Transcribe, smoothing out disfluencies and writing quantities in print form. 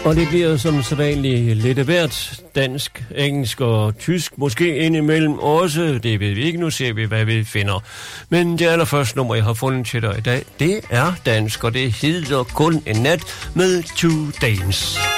Og det bliver som sædvanligt lidt af hvert. Dansk, engelsk og tysk. Måske indimellem også. Det ved vi ikke. Nu ser vi, hvad vi finder. Men det allerførste nummer, jeg har fundet til dig i dag, det er dansk. Og det hedder Kun en nat med Two Dames.